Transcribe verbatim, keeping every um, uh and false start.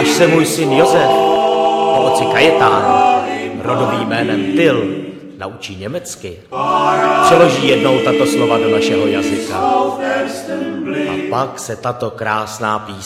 až se můj syn Josef po otci Kajetánu rodovým jménem Tyl naučí německy, přeloží jednou tato slova do našeho jazyka. A pak se tato krásná píseň